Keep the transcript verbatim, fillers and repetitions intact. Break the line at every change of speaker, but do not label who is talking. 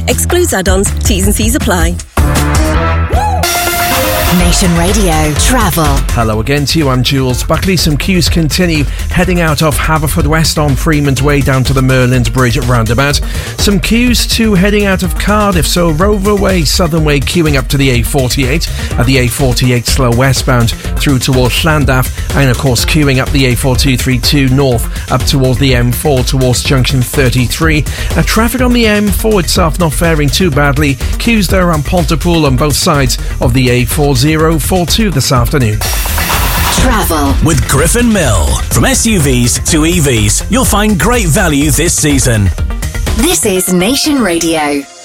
Excludes add-ons. T's and C's apply.
Nation Radio Travel.
Hello again to you, I'm Jules Buckley. Some queues continue heading out of Haverfordwest on Freeman's Way down to the Merlin's Bridge roundabout. Some queues too heading out of Cardiff, so Rover Way, Southern Way queuing up to the A forty-eight, at the A forty-eight slow westbound through towards Llandaff, and of course queuing up the A four two three two north up towards the M four towards junction thirty-three. Uh, traffic on the M four itself not faring too badly. Queues there around Pontypool on both sides of the A forty forty-two this afternoon.
Travel
with Griffin Mill. From S U Vs to E Vs, you'll find great value this season.
This is Nation Radio.